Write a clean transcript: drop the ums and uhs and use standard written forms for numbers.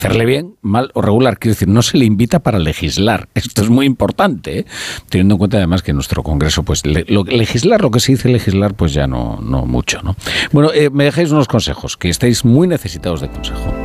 hacerle bien, mal o regular. Quiero decir, no se le invita para legislar. Esto es muy importante, ¿eh? Teniendo en cuenta además que nuestro Congreso, pues legislar, lo que se dice legislar, pues ya no mucho, ¿no? Bueno, me dejáis unos consejos, que estáis muy necesitados de consejo.